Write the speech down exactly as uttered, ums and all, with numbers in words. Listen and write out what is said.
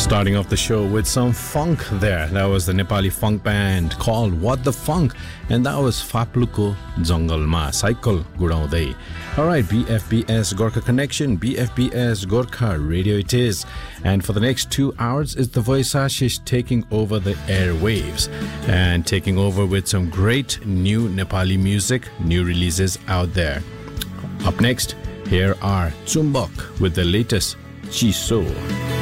Starting off the show with some funk there. That was the Nepali funk band called What the Funk, and that was Fapluko Jangalma Cycle Gudaudai. Alright, B F B S Gorkha Connection, B F B S Gorkha Radio it is. And for the next two hours, it's the voice Ashish taking over the airwaves and taking over with some great new Nepali music, new releases out there. Up next, here are Chumbak with the latest Chiso.